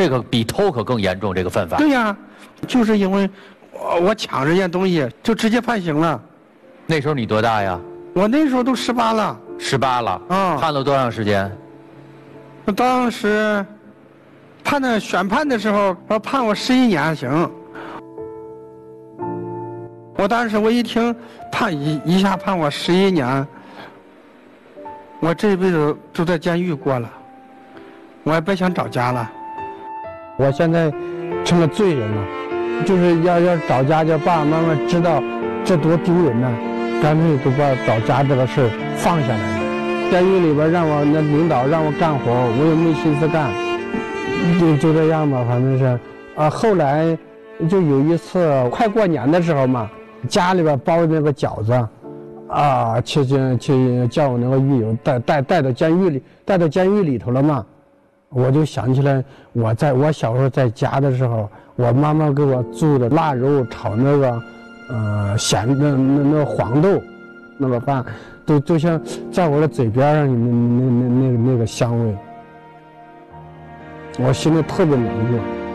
这个比偷可更严重，这个犯法。 对呀，就是因为我抢人家东西，就直接判刑了。 那时候你多大呀？ 我那时候都18了。 18了。 啊。 判了多长时间？ 当时选判的时候，判我11年刑。我当时我一听一下判我11年，我这辈子就在监狱过了，我也别想找家了。 我现在成了罪人了，就是要找家，叫爸爸妈妈知道这多丢人呐，干脆就把找家这个事放下来了。监狱里边让我那领导让我干活，我也没心思干，就这样吧，反正是后来就有一次快过年的时候嘛，家里边包的那个饺子去叫我那个狱友带到监狱里头了嘛。我就想起来，我小时候在家的时候，我妈妈给我做的腊肉炒那个那个黄豆那个饭，都像在我的嘴边上那个香味，我心里特别难过。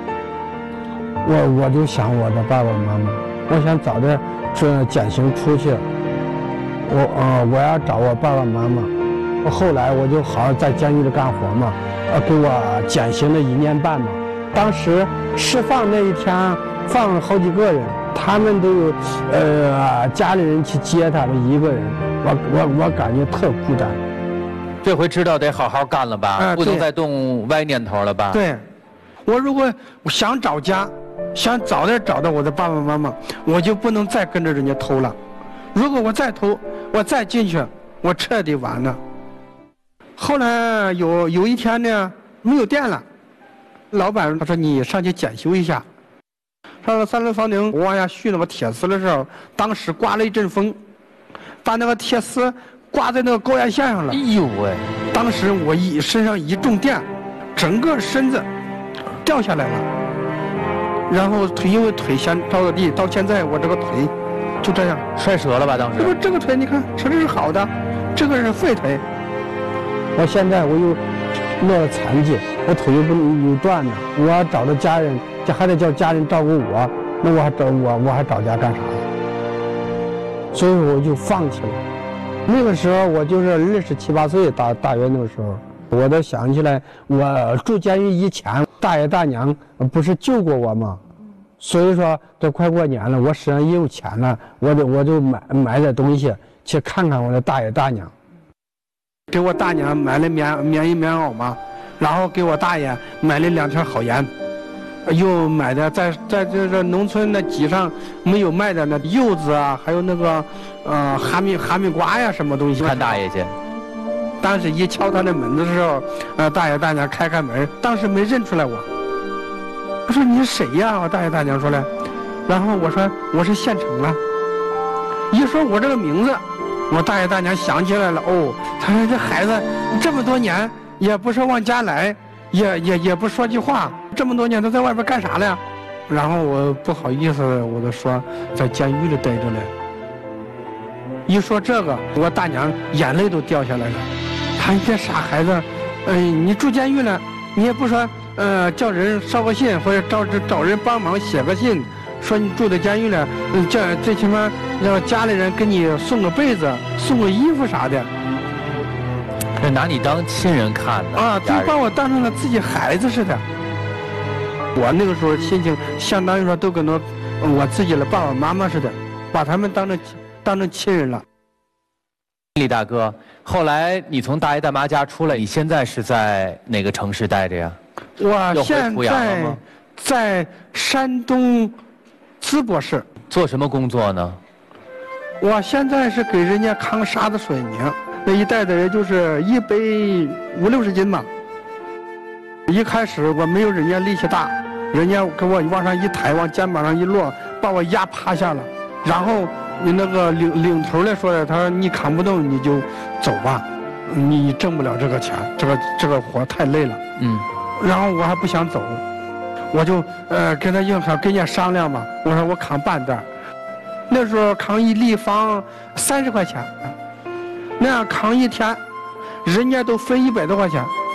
我就想我的爸爸妈妈，我想早点减刑出去，我要找我爸爸妈妈。后来我就好好在监狱里干活嘛，给我减刑了1年半嘛。当时释放那一天放了好几个人，他们都有家里人去接他们一个人，我感觉特孤单。 这回知道得好好干了吧？不能再动歪念头了吧？ 对，我如果想找家，想早点找到我的爸爸妈妈，我就不能再跟着人家偷了。如果我再偷，我再进去，我彻底完了。后来有一天呢，没有电了，老板他说你上去检修一下。上了3楼房顶，我往下续那个铁丝的时候，当时刮了一阵风，把那个铁丝挂在那个高压线上了。 哎呦喂！ 当时我身上一中电，整个身子掉下来了，然后因为腿先着了地，到现在我这个腿就这样摔折了吧？当时这个腿你看，这是好的，这个是废腿。 我现在我又落了残疾，我腿又不能有断了，我要找到家人，还得叫家人照顾我，那我还找家干啥呀？所以我就放弃了。那个时候我就是27、8岁，大约那个时候，我都想起来，我住监狱以前，大爷大娘不是救过我吗？所以说这快过年了，我身上也有钱了，我就买点东西去看看我的大爷大娘。 给我大娘买了棉衣棉袄嘛，然后给我大爷买了2条好烟，又买的在这个农村那集上没有卖的那柚子啊，还有那个哈密瓜呀什么东西。 看大爷去。 当时一敲他的门的时候，大爷大娘开门，当时没认出来我。他说你是谁呀？我大爷大娘说了，然后我说我是县城啊。一说我这个名字，我大爷大娘想起来了，他说这孩子这么多年也不说往家来，也不说句话，这么多年都在外边干啥了呀？然后我不好意思，我就说在监狱里待着嘞。一说这个，我大娘眼泪都掉下来了。他一个傻孩子，你住监狱了，你也不说叫人捎个信，或者找人帮忙写个信。说你住在监狱了，最起码让家里人给你送个被子、送个衣服啥的。 这拿你当亲人看的啊，就把我当成了自己孩子似的。我那个时候心情相当于说都跟我自己的爸爸妈妈似的，把他们当成亲人了。 李大哥，后来你从大爷大妈家出来，你现在是在哪个城市待着呀？ 我现在在山东淄博市。 做什么工作呢？ 我现在是给人家扛沙子水泥，那一带的人就是1背50、60斤吧。一开始我没有人家力气大，人家给我往上一抬，往肩膀上一落，把我压趴下了。然后你那个领头来说的，他说你扛不动你就走吧，你挣不了这个钱，这个活太累了。然后我还不想走。我就跟他硬扛，跟人家商量嘛。我说我扛半袋，那时候扛一立方30块钱，那样扛一天，人家都分100多块钱。